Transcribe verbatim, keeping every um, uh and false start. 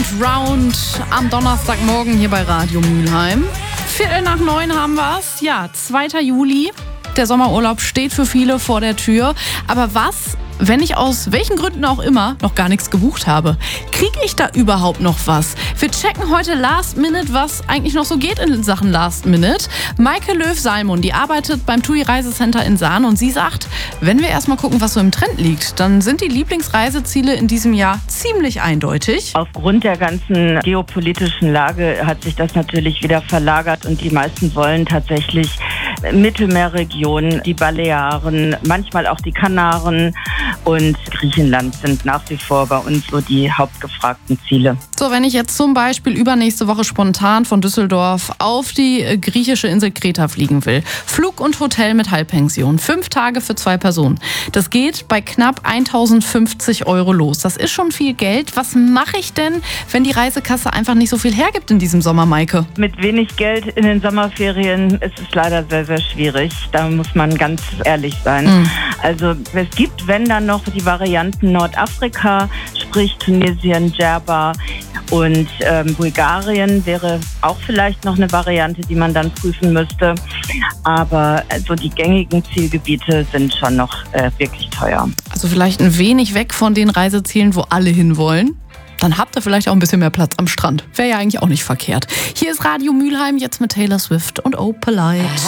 Round Round am Donnerstagmorgen hier bei Radio Mülheim. Viertel nach neun haben wir's. Ja, zweiter Juli. Der Sommerurlaub steht für viele vor der Tür. Aber was, wenn ich aus welchen Gründen auch immer noch gar nichts gebucht habe? Kriege ich da überhaupt noch was? Wir checken heute Last Minute, was eigentlich noch so geht in Sachen Last Minute. Maike Löw-Salmon, die arbeitet beim TUI Reisecenter in Sahn und sie sagt, wenn wir erstmal gucken, was so im Trend liegt, dann sind die Lieblingsreiseziele in diesem Jahr ziemlich eindeutig. Aufgrund der ganzen geopolitischen Lage hat sich das natürlich wieder verlagert und die meisten wollen tatsächlich Mittelmeerregion, die Balearen, manchmal auch die Kanaren und Griechenland sind nach wie vor bei uns so die hauptgefragten Ziele. So, wenn ich jetzt zum Beispiel übernächste Woche spontan von Düsseldorf auf die griechische Insel Kreta fliegen will, Flug und Hotel mit Halbpension, fünf Tage für zwei Personen. Das geht bei knapp eintausendfünfzig Euro los. Das ist schon viel Geld. Was mache ich denn, wenn die Reisekasse einfach nicht so viel hergibt in diesem Sommer, Maike? Mit wenig Geld in den Sommerferien ist es leider sehr, sehr schwierig. Da muss man ganz ehrlich sein. Mhm. Also es gibt, wenn dann noch die Varianten Nordafrika, sprich Tunesien, Djerba und ähm, Bulgarien wäre auch vielleicht noch eine Variante, die man dann prüfen müsste. Aber also die gängigen Zielgebiete sind schon noch äh, wirklich teuer. Also vielleicht ein wenig weg von den Reisezielen, wo alle hinwollen. Dann habt ihr vielleicht auch ein bisschen mehr Platz am Strand. Wäre ja eigentlich auch nicht verkehrt. Hier ist Radio Mülheim, jetzt mit Taylor Swift und Oh Polite.